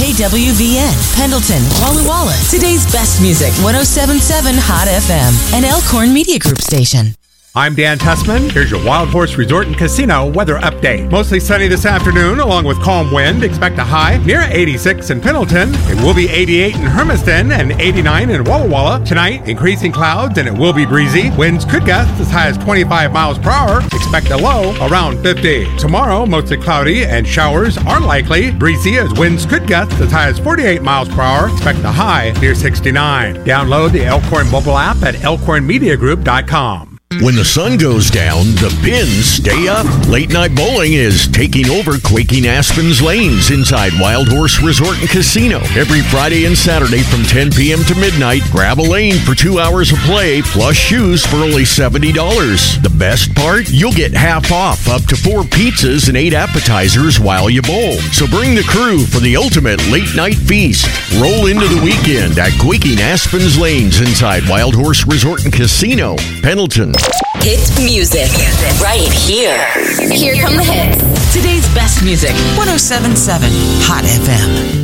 KWVN, Pendleton, Walla Walla. Today's best music, 107.7 Hot FM, an Elkhorn Media Group station. I'm Dan Tessman. Here's your Wild Horse Resort and Casino weather update. Mostly sunny this afternoon, along with calm wind. Expect a high near 86 in Pendleton. It will be 88 in Hermiston and 89 in Walla Walla. Tonight, increasing clouds and it will be breezy. Winds could gust as high as 25 miles per hour. Expect a low around 50. Tomorrow, mostly cloudy and showers are likely. Breezy as winds could gust as high as 48 miles per hour. Expect a high near 69. Download the Elkhorn mobile app at elkhornmediagroup.com. When the sun goes down, the pins stay up. Late Night Bowling is taking over Quaking Aspen's lanes inside Wild Horse Resort and Casino. Every Friday and Saturday from 10 p.m. to midnight, grab a lane for 2 hours of play, plus shoes for only $70. The best part? You'll get half off up to 4 pizzas and 8 appetizers while you bowl. So bring the crew for the ultimate late night feast. Roll into the weekend at Quaking Aspen's lanes inside Wild Horse Resort and Casino, Pendleton. Hit music right here. Here come the hits. Today's best music, 107.7 Hot FM.